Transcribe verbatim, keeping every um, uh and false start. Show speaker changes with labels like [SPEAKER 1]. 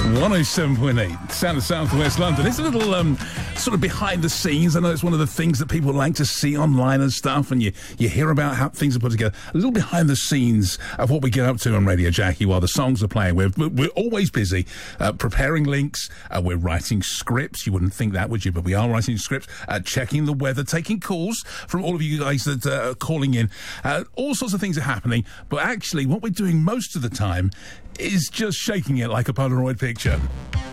[SPEAKER 1] one oh seven point eight, Sound of South West London. It's a little um, sort of behind the scenes. I know it's one of the things that people like to see online and stuff, and you, you hear about how things are put together. A little behind the scenes of what we get up to on Radio Jackie while the songs are playing. We're, we're always busy uh, preparing links. Uh, we're writing scripts. You wouldn't think that, would you? But we are writing scripts, uh, checking the weather, taking calls from all of you guys that uh, are calling in. Uh, all sorts of things are happening, but actually what we're doing most of the time is just shaking it like a Polaroid picture.